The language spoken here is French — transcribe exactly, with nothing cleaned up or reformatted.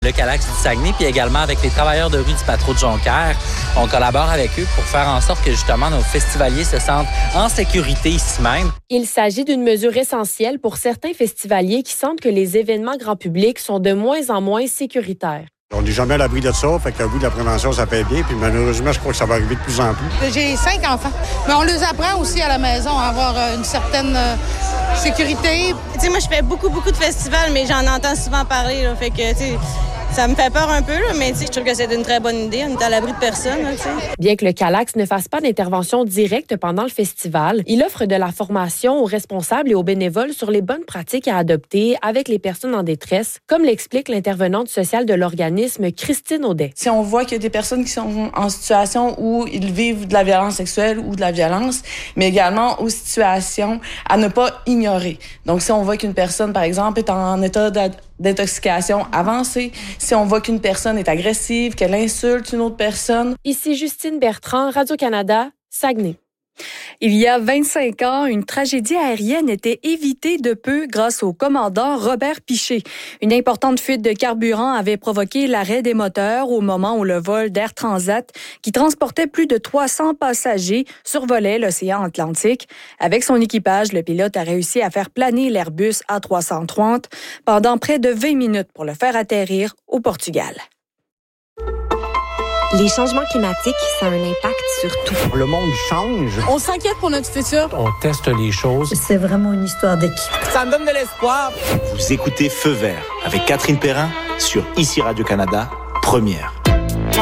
le Calax du Saguenay, puis également avec les travailleurs de rue du Patro de Jonquière. On collabore avec eux pour faire en sorte que justement nos festivaliers se sentent en sécurité ici même. Il s'agit d'une mesure essentielle pour certains festivaliers qui sentent que les événements grand public sont de moins en moins sécuritaires. On n'est jamais à l'abri de ça, fait qu'au bout de la prévention, ça fait bien. Puis malheureusement, je crois que ça va arriver de plus en plus. J'ai cinq enfants, mais on les apprend aussi à la maison à avoir une certaine euh, sécurité. Tu sais, moi, je fais beaucoup, beaucoup de festivals, mais j'en entends souvent parler. Là, fait que, tu sais, ça me fait peur un peu, là, mais je trouve que c'est une très bonne idée. On est à l'abri de personne. Là, bien que le Calax ne fasse pas d'intervention directe pendant le festival, il offre de la formation aux responsables et aux bénévoles sur les bonnes pratiques à adopter avec les personnes en détresse, comme l'explique l'intervenante sociale de l'organisme, Christine Audet. Si on voit qu'il y a des personnes qui sont en situation où ils vivent de la violence sexuelle ou de la violence, mais également aux situations à ne pas ignorer. Donc, si on voit qu'une personne, par exemple, est en état d'intoxication avancée, si on voit qu'une personne est agressive, qu'elle insulte une autre personne. Ici Justine Bertrand, Radio-Canada, Saguenay. Il y a vingt-cinq ans, une tragédie aérienne était évitée de peu grâce au commandant Robert Piché. Une importante fuite de carburant avait provoqué l'arrêt des moteurs au moment où le vol d'Air Transat, qui transportait plus de trois cents passagers, survolait l'océan Atlantique. Avec son équipage, le pilote a réussi à faire planer l'Airbus A trois cent trente pendant près de vingt minutes pour le faire atterrir au Portugal. Les changements climatiques, ça a un impact sur tout. Le monde change. On s'inquiète pour notre futur. On teste les choses. C'est vraiment une histoire d'équipe. Ça me donne de l'espoir. Vous écoutez Feu vert avec Catherine Perrin sur Ici Radio-Canada, première.